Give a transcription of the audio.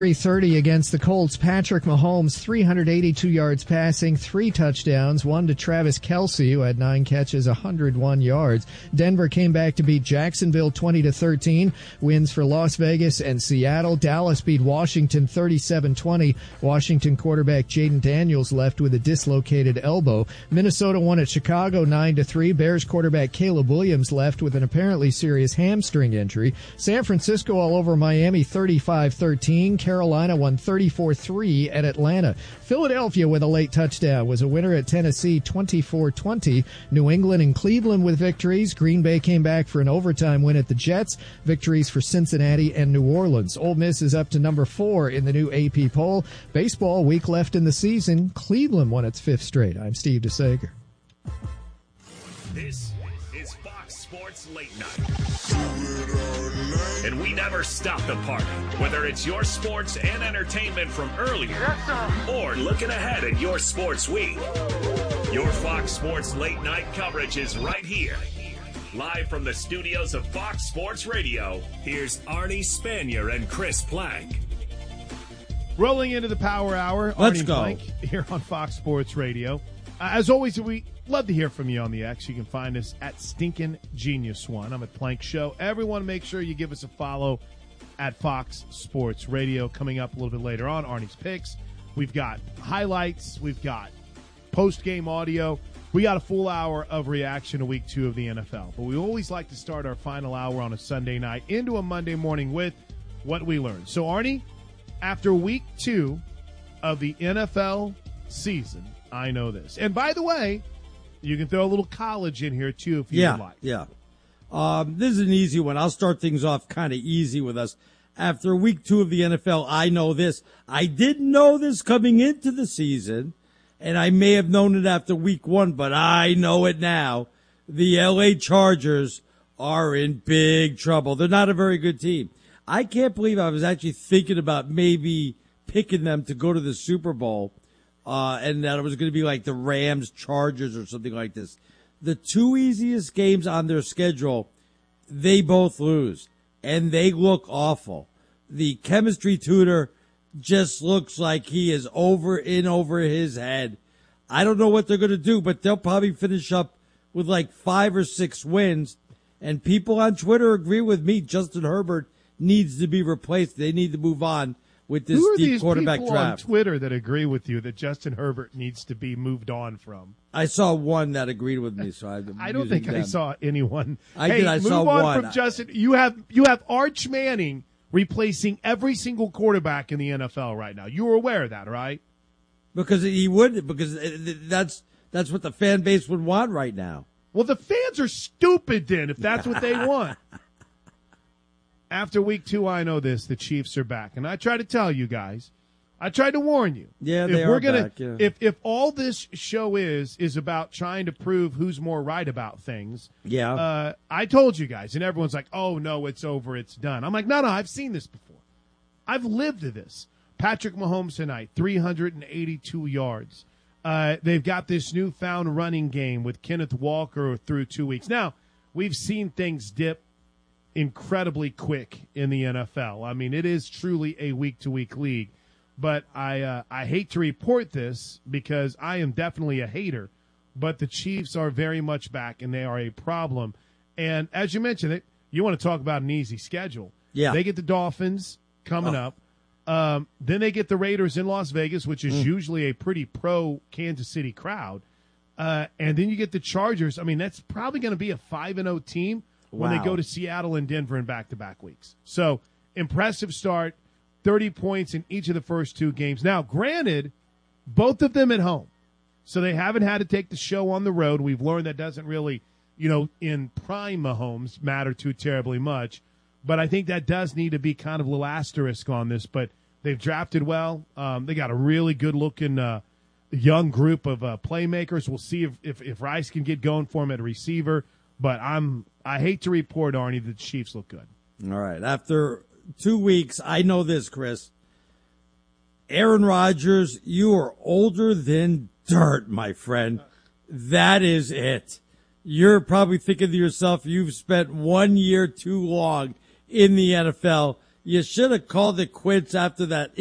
3:30 against the Colts. Patrick Mahomes, 382 yards passing, 3 touchdowns, 1 to Travis Kelce, who had 9 catches, 101 yards. Denver came back to beat Jacksonville 20-13. Wins for Las Vegas and Seattle. Dallas beat Washington 37-20. Washington quarterback Jaden Daniels left with a dislocated elbow. Minnesota won at Chicago 9-3. Bears quarterback Caleb Williams left with an apparently serious hamstring injury. San Francisco all over Miami 35-13. Carolina won 34-3 at Atlanta. Philadelphia with a late touchdown was a winner at Tennessee 24-20. New England and Cleveland with victories. Green Bay came back for an overtime win at the Jets. Victories for Cincinnati and New Orleans. Ole Miss is up to number 4 in the new AP poll. Baseball, week left in the season. Cleveland won its 5th straight. I'm Steve DeSager. This is Fox Sports Late Night. And we never stop the party, whether it's your sports and entertainment from earlier or looking ahead at your sports week. Your Fox Sports Late Night coverage is right here. Live from the studios of Fox Sports Radio, here's Arnie Spanier and Chris Plank. Rolling into the Power Hour, Let's Arnie go. Plank here on Fox Sports Radio. As always, we love to hear from you on the X. You can find us at Stinkin' Genius One. I'm at Plank Show. Everyone, make sure you give us a follow at Fox Sports Radio. Coming up a little bit later on, Arnie's Picks. We've got highlights. We've got post-game audio. We got a full hour of reaction to Week 2 of the NFL. But we always like to start our final hour on a Sunday night into a Monday morning with what we learned. So, Arnie, after Week 2 of the NFL season, I know this. And by the way, you can throw a little college in here, too, if you would like. Yeah. This is an easy one. I'll start things off kind of easy with us. After Week 2 of the NFL, I know this. I didn't know this coming into the season, and I may have known it after Week 1, but I know it now. The L.A. Chargers are in big trouble. They're not a very good team. I can't believe I was actually thinking about maybe picking them to go to the Super Bowl. And that it was going to be like the Rams, Chargers, or something like this. The 2 easiest games on their schedule, they both lose, and they look awful. The chemistry tutor just looks like he is over his head. I don't know what they're going to do, but they'll probably finish up with like 5 or 6 wins. And people on Twitter agree with me. Justin Herbert needs to be replaced. They need to move on with this deep quarterback draft. Who are these people on Twitter that agree with you that Justin Herbert needs to be moved on from? I saw one that agreed with me, so I don't think I saw anyone. I saw one. Move on from Justin. You have Arch Manning replacing every single quarterback in the NFL right now. You were aware of that, right? Because he would. Because that's what the fan base would want right now. Well, the fans are stupid then, if that's what they want. After Week 2, I know this. The Chiefs are back, and I try to tell you guys. I tried to warn you. Yeah, they are back. Yeah. If all this show is about trying to prove who's more right about things. Yeah. I told you guys, and everyone's like, "Oh no, it's over, it's done." I'm like, "No, I've seen this before. I've lived this." Patrick Mahomes tonight, 382 yards. They've got this newfound running game with Kenneth Walker through 2 weeks. Now, we've seen things dip incredibly quick in the NFL. I mean, it is truly a week-to-week league. But I hate to report this because I am definitely a hater, but the Chiefs are very much back, and they are a problem. And as you mentioned, you want to talk about an easy schedule. Yeah. They get the Dolphins coming up. Then they get the Raiders in Las Vegas, which is usually a pretty pro-Kansas City crowd. And then you get the Chargers. I mean, that's probably going to be a 5-0 team when they go to Seattle and Denver in back-to-back weeks. So, impressive start, 30 points in each of the first 2 games. Now, granted, both of them at home. So they haven't had to take the show on the road. We've learned that doesn't really, in prime Mahomes matter too terribly much. But I think that does need to be kind of a little asterisk on this. But they've drafted well. They got a really good-looking young group of playmakers. We'll see if Rice can get going for him at a receiver. But I hate to report, Arnie, that the Chiefs look good. All right. After 2 weeks, I know this, Chris. Aaron Rodgers, you are older than dirt, my friend. That is it. You're probably thinking to yourself, you've spent 1 year too long in the NFL. you should have called it quits after that